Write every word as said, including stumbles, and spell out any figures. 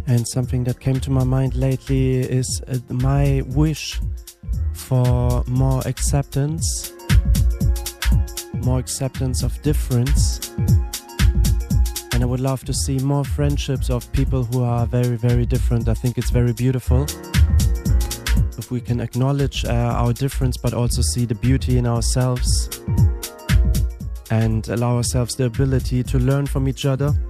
And something that came to my mind lately is uh, my wish for more acceptance, more acceptance of difference. And I would love to see more friendships of people who are very, very different. I think it's very beautiful if we can acknowledge uh, our difference, but also see the beauty in ourselves and allow ourselves the ability to learn from each other.